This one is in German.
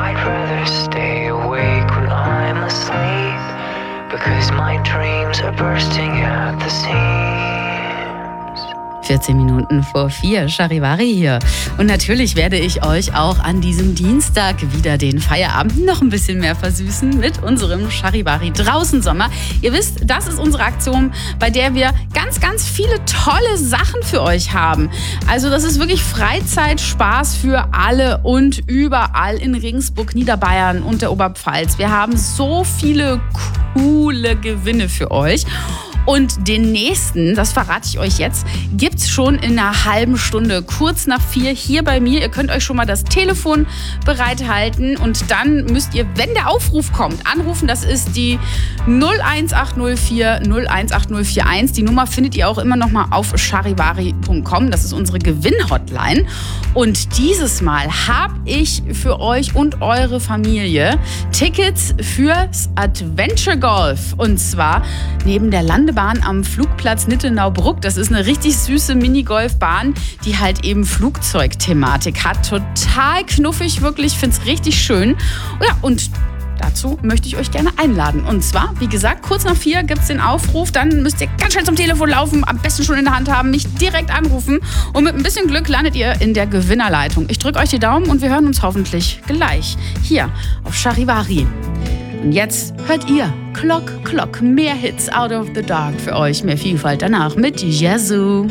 I'd rather stay awake when I'm asleep, because my dreams are bursting at the seams. 14 Minuten vor 4, Charivari hier. Und natürlich werde ich euch auch an diesem Dienstag wieder den Feierabend noch ein bisschen mehr versüßen mit unserem Charivari draußen Sommer. Ihr wisst, das ist unsere Aktion, bei der wir ganz, ganz viele tolle Sachen für euch haben. Also das ist wirklich Freizeitspaß für alle und überall in Regensburg, Niederbayern und der Oberpfalz. Wir haben so viele coole Gewinne für euch. Und den nächsten, das verrate ich euch jetzt, gibt's schon in einer halben Stunde, kurz nach 4 hier bei mir. Ihr könnt euch schon mal das Telefon bereithalten und dann müsst ihr, wenn der Aufruf kommt, anrufen. Das ist die 01804 018041. Die Nummer findet ihr auch immer noch mal auf charivari.com. Das ist unsere Gewinn-Hotline. Und dieses Mal habe ich für euch und eure Familie Tickets fürs Adventure Golf. Und zwar neben der Landebahn am Flugplatz Nittenau-Bruck. Das ist eine richtig süße Minigolfbahn, die halt eben Flugzeugthematik hat. Total knuffig, wirklich. Ich finde es richtig schön. Ja, und dazu möchte ich euch gerne einladen. Und zwar, wie gesagt, kurz nach 4 gibt es den Aufruf. Dann müsst ihr ganz schnell zum Telefon laufen, am besten schon in der Hand haben, mich direkt anrufen. Und mit ein bisschen Glück landet ihr in der Gewinnerleitung. Ich drücke euch die Daumen und wir hören uns hoffentlich gleich hier auf Charivari. Und jetzt hört ihr Clock, Clock, mehr Hits out of the dark für euch, mehr Vielfalt danach mit Yazoo.